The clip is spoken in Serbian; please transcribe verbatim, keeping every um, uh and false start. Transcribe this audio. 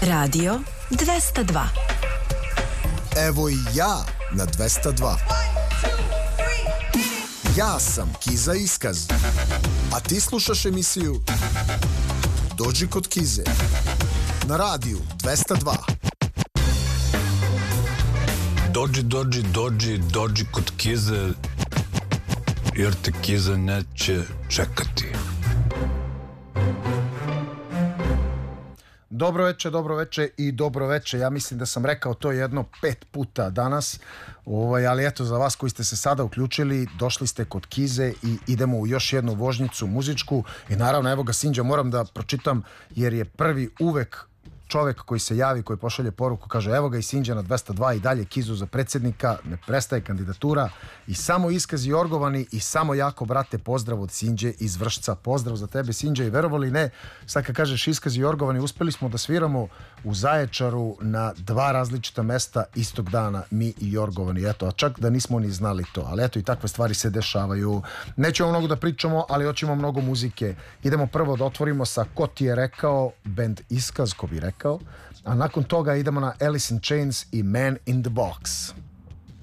Radio dvesta dva. Evo i ja na dvesta dva. Ja sam Kiza Iskaz, a ti slušaš emisiju Dođi kod Kize na radiju dvesta dva. Dođi, dođi, dođi, dođi kod Kize, jer te Kiza neće čekati. Dobro veče, dobro veče i dobro veče. Ja mislim da sam rekao to jedno pet puta danas, ovaj, ali eto za vas koji ste se sada uključili, došli ste kod Kize i idemo u još jednu vožnjicu muzičku. I naravno, evo ga Sinđa, moram da pročitam jer je prvi uvek čovek koji se javi, koji pošalje poruku, kaže evo ga i Sinđa na dvesta dva i dalje Kizu za predsjednika, ne prestaje kandidatura i samo Iskaz Jorgovani i samo jako brate pozdrav od Sinđe iz Vršca. Pozdrav za tebe Sinđa i verovali ne, sad kad kažeš Iskaz Jorgovani, uspeli smo da sviramo u Zaječaru na dva različita mesta istog dana, mi i Jorgovani, eto, a čak da nismo ni znali to, ali eto i takve stvari se dešavaju. Nećemo mnogo da pričamo, ali hoćemo mnogo muzike. Idemo prvo da otvorimo sa Ko ti je rekao, band Iskaz, ko bi rekao, a nakon toga idemo na Alice in Chains i Man in the Box.